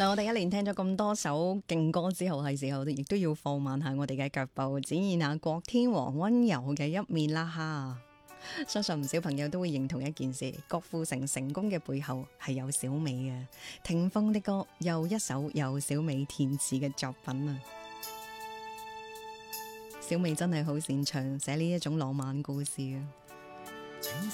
嗱，我哋一連聽咗咁多首勁歌之後，係時候亦都要放慢下我哋嘅腳步，展現下郭天王溫柔嘅一面啦哈！相信唔少朋友都會認同一件事，郭富城成功嘅背後係有小美嘅。霆鋒的歌又一首由小美填詞嘅作品啊！小美真係好擅長寫呢一種浪漫故事啊！